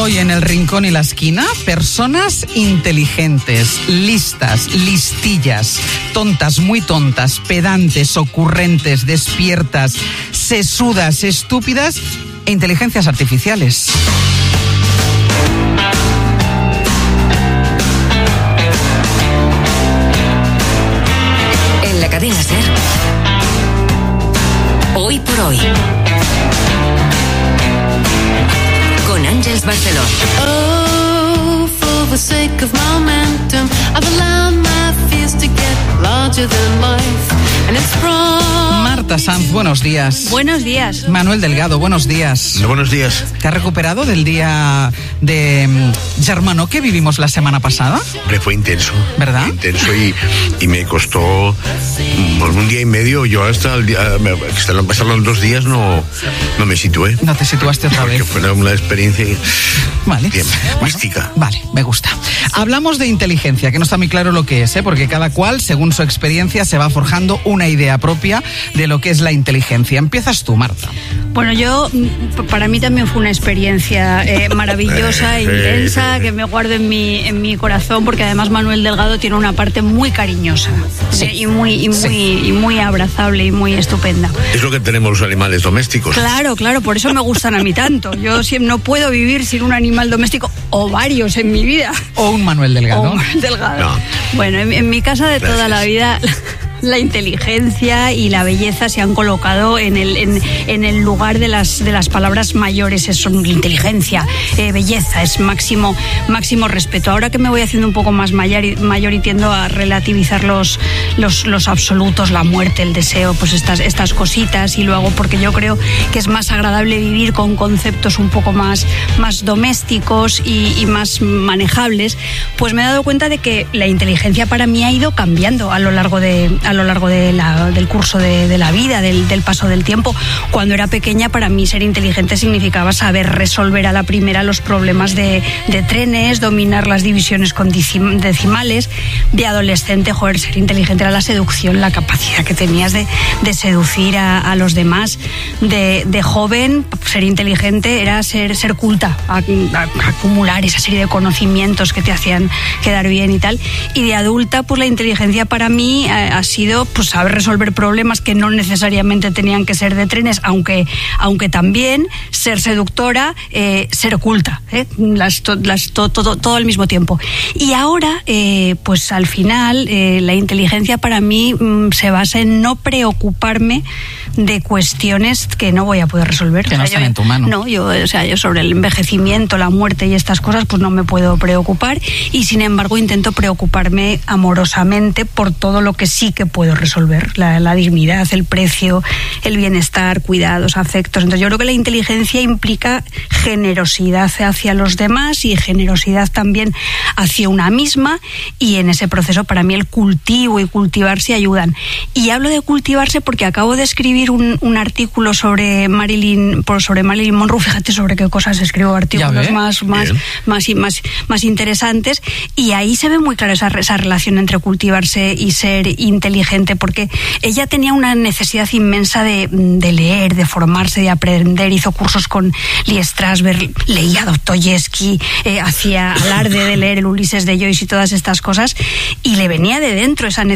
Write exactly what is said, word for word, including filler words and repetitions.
Hoy en El Rincón y la Esquina, personas inteligentes, listas, listillas, tontas, muy tontas, pedantes, ocurrentes, despiertas, sesudas, estúpidas e inteligencias artificiales. En la cadena SER, Hoy por Hoy, con Ángeles Barceló. Oh, for the sake of momentum, I've allowed my fears to get larger than life, and it's from... Marta Sanz, buenos días. Buenos días. Manuel Delgado, buenos días. Buenos días. ¿Te has recuperado del día de um, Germano que vivimos la semana pasada? Hombre, fue intenso. ¿Verdad? Fue intenso y, y me costó por un día y medio. Yo hasta el día, hasta pasaron dos días no, no me situé. No te situaste otra porque vez. Fue una experiencia Vale. bien, Bueno, mística. Vale, me gusta. Hablamos de inteligencia, que no está muy claro lo que es, ¿eh? Porque cada cual, según su experiencia, se va forjando una idea propia de lo que es la inteligencia. Empiezas tú, Marta. Bueno, yo, para mí también fue una experiencia eh, maravillosa, Eh, intensa, eh, que me guardo en mi, en mi corazón, porque además Manuel Delgado tiene una parte muy cariñosa, Sí. eh, y, muy, y, muy, Sí. y muy abrazable y muy estupenda. Es lo que tenemos los animales domésticos. Claro, claro, por eso me gustan a mí tanto. Yo siempre no puedo vivir sin un animal doméstico, o varios en mi vida. O un Manuel Delgado. O Manuel Delgado. No. Bueno, en, en mi casa de toda Gracias. la vida... La inteligencia y la belleza se han colocado en el, en, en el lugar de las, de las palabras mayores. Es inteligencia, eh, belleza, es máximo, máximo respeto. Ahora que me voy haciendo un poco más mayor y, mayor y tiendo a relativizar los, los, los absolutos, la muerte, el deseo, pues estas, estas cositas, y lo hago porque yo creo que es más agradable vivir con conceptos un poco más, más domésticos y, y más manejables. Pues me he dado cuenta de que la inteligencia para mí ha ido cambiando a lo largo de a lo largo de la, del curso de, de la vida, del, del paso del tiempo. Cuando era pequeña, para mí ser inteligente significaba saber resolver a la primera los problemas de, de trenes, dominar las divisiones con decimales. De adolescente, joder, ser inteligente era la seducción, la capacidad que tenías de, de seducir a, a los demás. De, de joven, ser inteligente era ser, ser culta, a, a, acumular esa serie de conocimientos que te hacían quedar bien y tal. Y de adulta, pues la inteligencia para mí ha, ha sido pues saber resolver problemas que no necesariamente tenían que ser de trenes, aunque, aunque también ser seductora, eh, ser culta, ¿eh? las, to, las, to, todo, todo al mismo tiempo. Y ahora, eh, pues al final, eh, la inteligencia para mí mm, se basa en no preocuparme de cuestiones que no voy a poder resolver. Que no o sea, están yo, en tu mano. No, yo, o sea, yo sobre el envejecimiento, la muerte y estas cosas, pues no me puedo preocupar, y sin embargo intento preocuparme amorosamente por todo lo que sí que puedo resolver, la, la dignidad, el precio, el bienestar, cuidados, afectos. Entonces yo creo que la inteligencia implica generosidad hacia los demás y generosidad también hacia una misma, y en ese proceso para mí el cultivo y cultivarse ayudan. Y hablo de cultivarse porque acabo de escribir un, un artículo sobre Marilyn, por, sobre Marilyn Monroe. Fíjate sobre qué cosas escribo, artículos más, más, más, más, más interesantes, y ahí se ve muy claro esa, esa relación entre cultivarse y ser inteligente, porque ella tenía una necesidad inmensa de, de leer, de formarse, de aprender. Hizo cursos con Lee Strasberg, leía Dostoyevsky, eh, hacía alarde de leer el Ulises de Joyce y todas estas cosas, y le venía de dentro esa necesidad